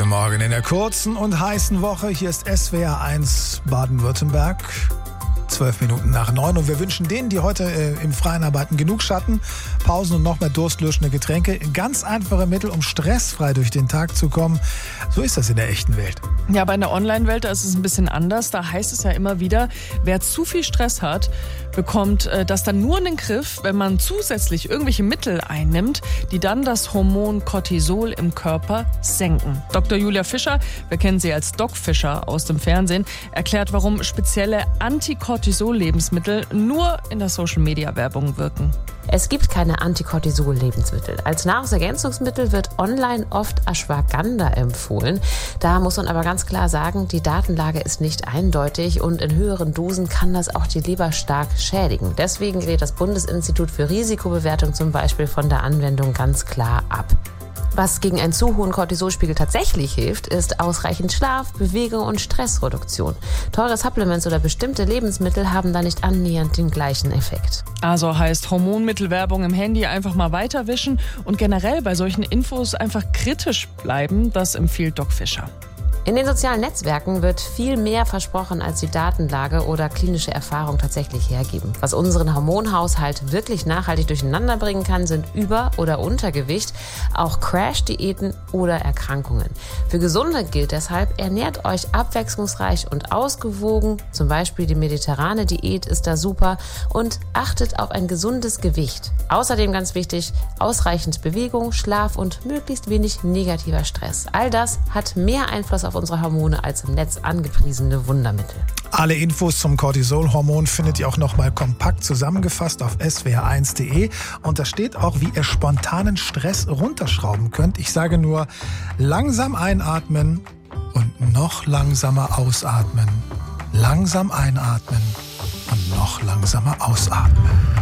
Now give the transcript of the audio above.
Morgen in der kurzen und heißen Woche. Hier ist SWR 1 Baden-Württemberg. 12 Minuten nach 9 und wir wünschen denen, die heute im Freien arbeiten, genug Schatten, Pausen und noch mehr durstlöschende Getränke. Ganz einfache Mittel, um stressfrei durch den Tag zu kommen. So ist das in der echten Welt. Ja, aber in der Online-Welt ist es ein bisschen anders. Da heißt es ja immer wieder, wer zu viel Stress hat, bekommt das dann nur in den Griff, wenn man zusätzlich irgendwelche Mittel einnimmt, die dann das Hormon Cortisol im Körper senken. Dr. Julia Fischer, wir kennen sie als Doc Fischer aus dem Fernsehen, erklärt, warum spezielle Anticortisol-Lebensmittel nur in der Social-Media-Werbung wirken. Es gibt keine Anticortisol-Lebensmittel. Als Nahrungsergänzungsmittel wird online oft Ashwagandha empfohlen. Da muss man aber ganz klar sagen, die Datenlage ist nicht eindeutig und in höheren Dosen kann das auch die Leber stark schädigen. Deswegen rät das Bundesinstitut für Risikobewertung zum Beispiel von der Anwendung ganz klar ab. Was gegen einen zu hohen Cortisolspiegel tatsächlich hilft, ist ausreichend Schlaf, Bewegung und Stressreduktion. Teure Supplements oder bestimmte Lebensmittel haben da nicht annähernd den gleichen Effekt. Also heißt Hormonmittelwerbung im Handy einfach mal weiterwischen und generell bei solchen Infos einfach kritisch bleiben, das empfiehlt Doc Fischer. In den sozialen Netzwerken wird viel mehr versprochen, als die Datenlage oder klinische Erfahrung tatsächlich hergeben. Was unseren Hormonhaushalt wirklich nachhaltig durcheinander bringen kann, sind Über- oder Untergewicht, auch Crash-Diäten oder Erkrankungen. Für Gesunde gilt deshalb, ernährt euch abwechslungsreich und ausgewogen, zum Beispiel die mediterrane Diät ist da super, und achtet auf ein gesundes Gewicht. Außerdem ganz wichtig, ausreichend Bewegung, Schlaf und möglichst wenig negativer Stress. All das hat mehr Einfluss auf unsere Hormone als im Netz angepriesene Wundermittel. Alle Infos zum Cortisolhormon findet ihr auch nochmal kompakt zusammengefasst auf swr1.de. Und da steht auch, wie ihr spontanen Stress runterschrauben könnt. Ich sage nur, langsam einatmen und noch langsamer ausatmen. Langsam einatmen und noch langsamer ausatmen.